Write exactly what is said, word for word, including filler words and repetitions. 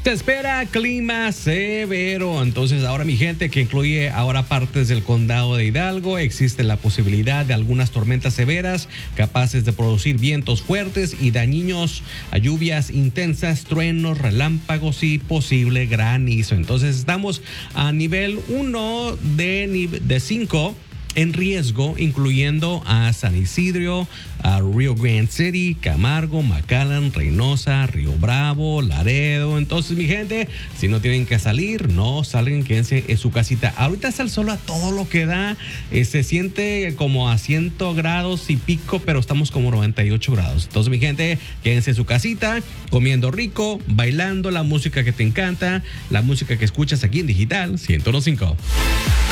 Te espera clima severo. Entonces ahora mi gente, que incluye ahora partes del condado de Hidalgo, existe la posibilidad de algunas tormentas severas capaces de producir vientos fuertes y dañinos a lluvias intensas, truenos, relámpagos y posible granizo. Entonces estamos a nivel uno de cinco en riesgo, incluyendo a San Isidro, a Rio Grande City, Camargo, McAllen, Reynosa, Río Bravo, Laredo. Entonces, mi gente, si no tienen que salir, no salgan, quédense en su casita. Ahorita está el sol a todo lo que da, eh, se siente como a cien grados y pico, pero estamos como noventa y ocho grados. Entonces, mi gente, quédense en su casita, comiendo rico, bailando la música que te encanta, la música que escuchas aquí en Digital ciento uno punto cinco.